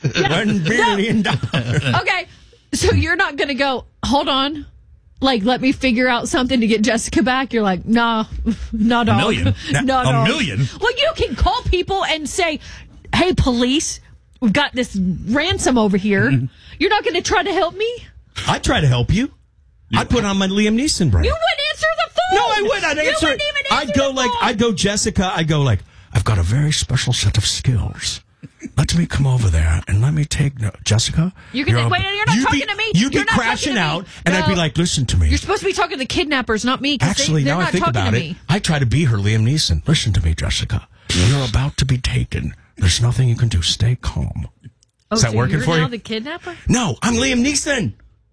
$1 billion. Okay, so you're not going to go, hold on, like, let me figure out something to get Jessica back. You're like, nah, no, dog. $1 million? No, $1 dog. million? Well, you can call people and say, hey, police, we've got this ransom over here. You're not going to try to help me? I'd try to help you. I'd put on my Liam Neeson brand. You wouldn't answer the phone. No, I would. I'd answer You it. wouldn't even answer I'd go the like, phone. I'd go Jessica. I'd go like, I've got a very special set of skills. Let me come over there and let me take Jessica. You're not talking to me. You'd be You're not crashing talking to me. out, and I'd be No. like, listen to me. You're supposed to be talking to the kidnappers, not me. 'Cause Actually, they're now I not think talking about to it, me. I try to be her Liam Neeson. Listen to me, Jessica. You're about to be taken. There's nothing you can do. Stay calm. Oh, Is that so working you're for now you? the kidnapper? No, I'm Liam Neeson.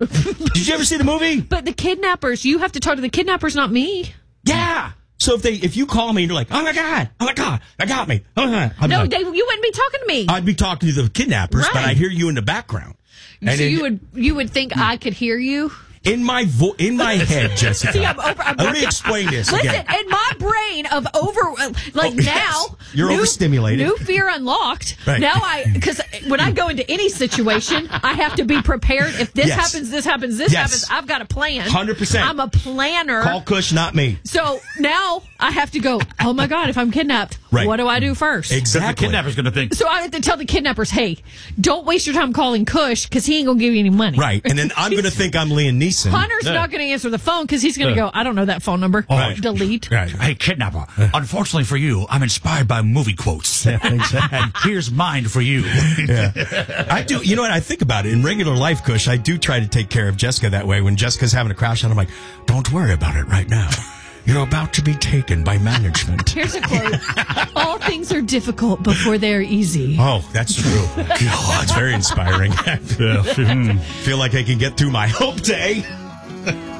Did you ever see the movie? But the kidnappers, you have to talk to the kidnappers, not me. Yeah. So if you call me and you're like, oh my God, I got me. Oh my God. No, like, you wouldn't be talking to me. I'd be talking to the kidnappers, but Right. I hear you in the background. And So in, you would think I could hear you? in my head, Jessica. See, I'm Let me explain this Listen, again. in my brain of now, yes. You're overstimulated. New fear unlocked. Right. Now because when I go into any situation, I have to be prepared. If this Yes. happens, this happens, this Yes. happens, I've got a plan. 100%. I'm a planner. Call Kush, not me. So now I have to go, oh my God, if I'm kidnapped, Right. what do I do first? Exactly. The kidnapper's going to think. So I have to tell the kidnappers, hey, don't waste your time calling Kush because he ain't going to give you any money. Right. And then I'm going to think I'm Liam Neeson. Hunter's not going to answer the phone because he's going to go, I don't know that phone number. Right. Delete. Right. Hey, kidnapper, unfortunately for you, I'm inspired by movie quotes. And here's mine for you. Yeah. I do. You know what? I think about it. In regular life, Kush, I do try to take care of Jessica that way. When Jessica's having a crash out, I'm like, don't worry about it right now. You're about to be taken by management. Here's a quote. All things are difficult before they're easy. Oh, that's true. God, it's very inspiring. Feel like I can get through my hope day.